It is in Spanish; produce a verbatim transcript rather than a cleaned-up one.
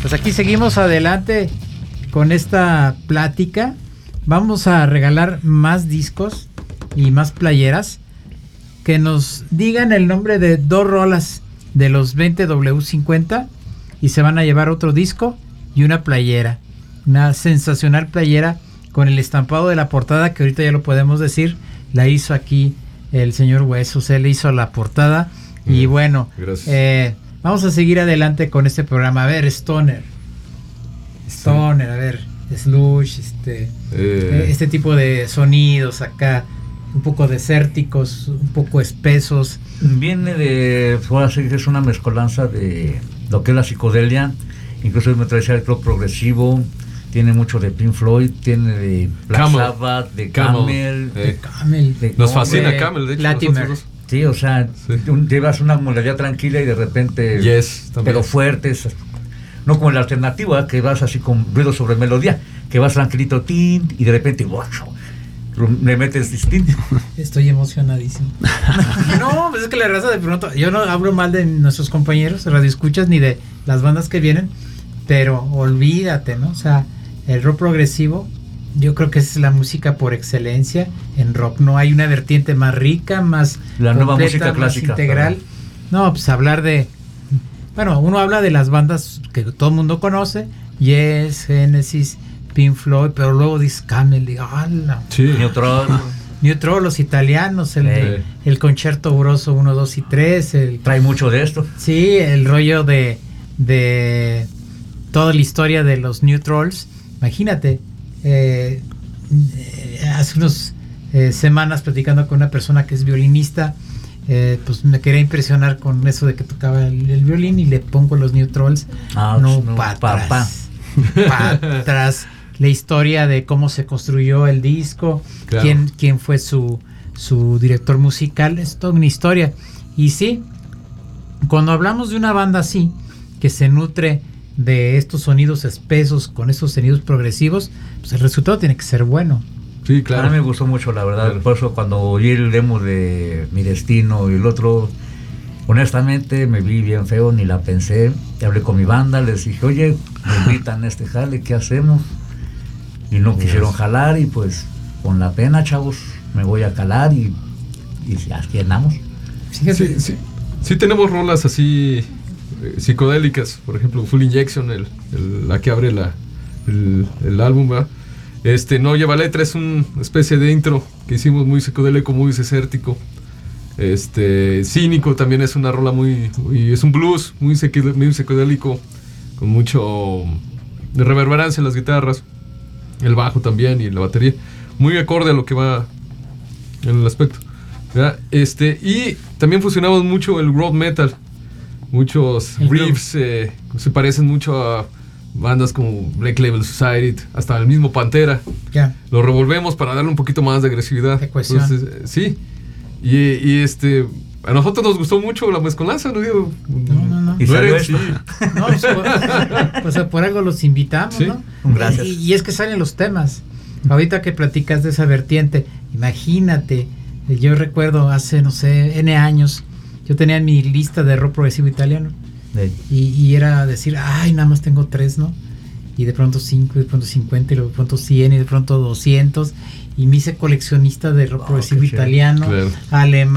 Pues aquí seguimos adelante con esta plática. Vamos a regalar más discos y más playeras. Que nos digan el nombre de dos rolas de los veinte W cincuenta y se van a llevar otro disco y una playera. Una sensacional playera con el estampado de la portada, que ahorita ya lo podemos decir. La hizo aquí el señor Huesos, él hizo la portada. Mm, y bueno, eh, vamos a seguir adelante con este programa. A ver, Stoner. Stoner, sí. A ver, Slush, este, eh. este tipo de sonidos acá, un poco desérticos, un poco espesos. Viene de, puedo decir que es una mezcolanza de lo que es la psicodelia, incluso me trae el rock progresivo. Tiene mucho de Pink Floyd, tiene de Black Sabbath, de Camel, Camel, de, Camel. De, Nos fascina de Camel, de hecho. Latimer. Sí, o sea, sí. Llevas una melodía tranquila y de repente, yes, pero fuertes, no como la alternativa, que vas así con ruido sobre melodía, que vas tranquilito, tin, y de repente, wow, le metes distinto. Estoy emocionadísimo. No, pues es que la raza de pronto, yo no hablo mal de nuestros compañeros radioescuchas ni de las bandas que vienen, pero olvídate, ¿no? O sea, el rock progresivo, yo creo que es la música por excelencia en rock. No hay una vertiente más rica, más la completa, nueva música más clásica, integral. Para... No, pues hablar de, bueno, uno habla de las bandas que todo el mundo conoce, Yes, Genesis, Pink Floyd, pero luego dice Camel, digo, ¡hala! Sí. Neutral. Neutral, los italianos, el, hey. el Concerto Grosso uno, dos y tres. El, trae mucho de esto. Sí, el rollo de, de toda la historia de los Neutrals. Imagínate, eh, eh, hace unas eh, semanas platicando con una persona que es violinista, eh, pues me quería impresionar con eso de que tocaba el, el violín y le pongo los Neutrals, ah, no, no para pa, atrás, para atrás. La historia de cómo se construyó el disco, claro. quién, quién fue su, su director musical, es toda una historia. Y sí, cuando hablamos de una banda así, que se nutre de estos sonidos espesos con estos sonidos progresivos, pues el resultado tiene que ser bueno. Sí, claro. A mí me gustó mucho, la verdad. Claro. Por eso cuando oí el demo de Mi Destino y el otro, honestamente me vi bien feo, ni la pensé. Hablé con mi banda, les dije, oye, me invitan a este jale, ¿qué hacemos? Y no quisieron jalar, y pues con la pena, chavos, me voy a calar y, y así andamos. Sí, sí, sí tenemos rolas así eh, psicodélicas, por ejemplo Full Injection, el, el, la que abre la, el, el álbum, ¿verdad? Este, no lleva letra, es una especie de intro que hicimos muy psicodélico, muy desértico. Este, Cínico también es una rola muy, muy es un blues muy, muy psicodélico, con mucho de reverberancia en las guitarras, el bajo también y la batería, muy acorde a lo que va en el aspecto, ¿verdad? Este, y también fusionamos mucho el rock metal, muchos el riffs eh, se parecen mucho a bandas como Black Label Society, hasta el mismo Pantera. Yeah. Lo revolvemos para darle un poquito más de agresividad. Entonces, eh, sí, y, y este, a nosotros nos gustó mucho la mezcolanza, ¿no? Digo, no, no, no. Y no salió eres, esto. sí. No, pues, por, pues por algo los invitamos, sí. ¿No? Gracias. Y, y es que salen los temas. Ahorita que platicas de esa vertiente, imagínate, yo recuerdo hace, no sé, N años, yo tenía mi lista de rock progresivo italiano. Sí. Y, y era decir, ay, nada más tengo tres, ¿no? Y de pronto cinco, y de pronto cincuenta, y de pronto cien, y de pronto doscientos. Y me hice coleccionista de rock oh, progresivo italiano, claro. Alemán.